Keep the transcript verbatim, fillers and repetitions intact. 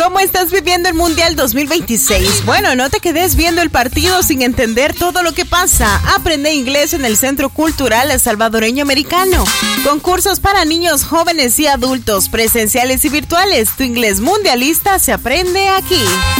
¿Cómo estás viviendo el Mundial dos mil veintiséis? Bueno, no te quedes viendo el partido sin entender todo lo que pasa. Aprende inglés en el Centro Cultural Salvadoreño Americano. Concursos para niños, jóvenes y adultos, presenciales y virtuales. Tu inglés mundialista se aprende aquí.